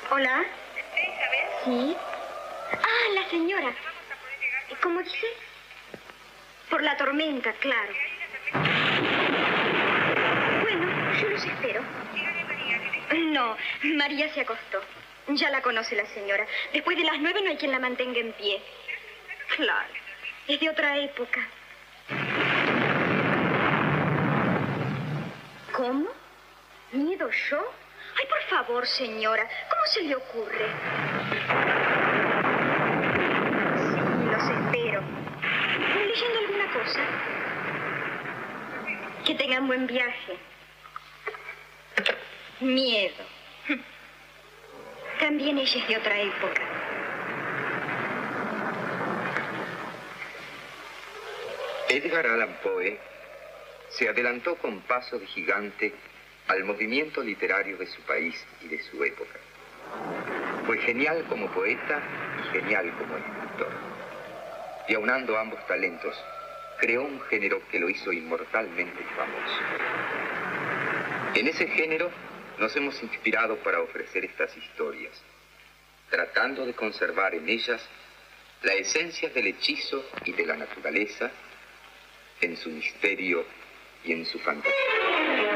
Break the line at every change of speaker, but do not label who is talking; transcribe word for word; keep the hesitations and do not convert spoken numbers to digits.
Hola.
¿Usted, Isabel?
Sí. Ah, la señora. ¿Cómo dice? Por la tormenta, claro. Bueno, yo los espero. No, María se acostó. Ya la conoce la señora. Después de las nueve no hay quien la mantenga en pie. Claro, es de otra época. ¿Cómo? ¿Miedo yo? Ay, por favor, señora, ¿cómo se le ocurre? Sí, los espero. ¿Leyendo alguna cosa? Que tengan buen viaje. Miedo. También ella es de otra época.
Edgar Allan Poe se adelantó con paso de gigante al movimiento literario de su país y de su época. Fue genial como poeta y genial como escritor. Y aunando ambos talentos, creó un género que lo hizo inmortalmente famoso. En ese género nos hemos inspirado para ofrecer estas historias, tratando de conservar en ellas la esencia del hechizo y de la naturaleza, en su misterio y en su fantasía.